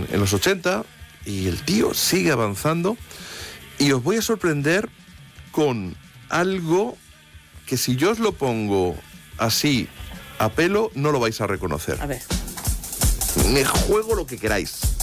en los 80 y el tío sigue avanzando y os voy a sorprender con algo que si yo os lo pongo así a pelo no lo vais a reconocer. A ver. Me juego lo que queráis.